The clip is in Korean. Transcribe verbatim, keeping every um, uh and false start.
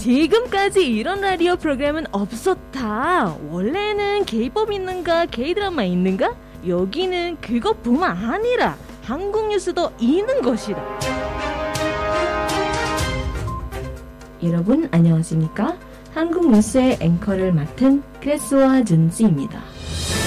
지금까지 이런 라디오 프로그램은 없었다. 원래는 K-팝 있는가 K-드라마 있는가? 여기는 그것뿐만 아니라 한국 뉴스도 있는 것이다. 여러분 안녕하십니까? 한국 뉴스의 앵커를 맡은 크레스와 준지입니다.